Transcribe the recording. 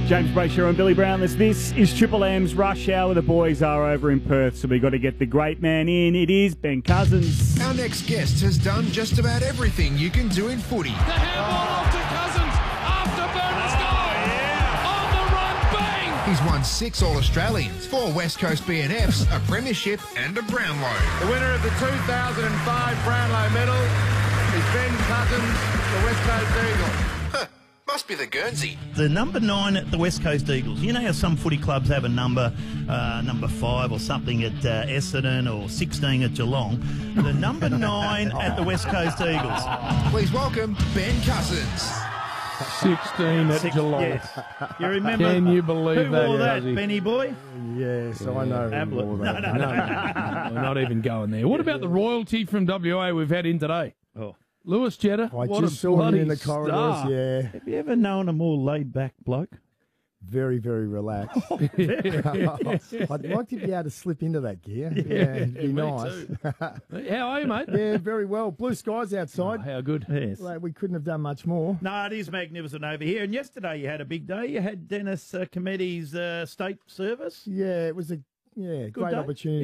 James Brayshaw and Billy Brownless. This is Triple M's Rush Hour. The boys are over in Perth, so we've got to get the great man in. It is Ben Cousins. Our next guest has done just about everything you can do in footy. The handball off to Cousins after Burners goal. On the run, bang! He's won 6 All-Australians, 4 West Coast BNFs, a premiership and a Brownlow. The winner of the 2005 Brownlow medal is Ben Cousins, the West Coast Eagles. Must be the Guernsey. The number 9 at the West Coast Eagles. You know how some footy clubs have a number 5 or something at Essendon or 16 at Geelong. The number 9 at the West Coast Eagles. Please welcome Ben Cousins. 16 at Geelong. Yes. You remember? Can you believe who that, wore that, Ozzy? Benny boy? Yes, I know. Ablett. all that. No. We're not even going there. What about the royalty from WA we've had in today? Oh. Lewis Jetta. I what just a saw him bloody in the corridors, star. yeah. Have you ever known a more laid-back bloke? Very, very relaxed. I'd like to be able to slip into that gear. Yeah, it'd be me nice. too. How are you, mate? Yeah, very well. Blue skies outside. How good. Yes. Like, we couldn't have done much more. No, it is magnificent over here. And yesterday you had a big day. You had Dennis Cometti's state service. Yeah, it was a great day. opportunity.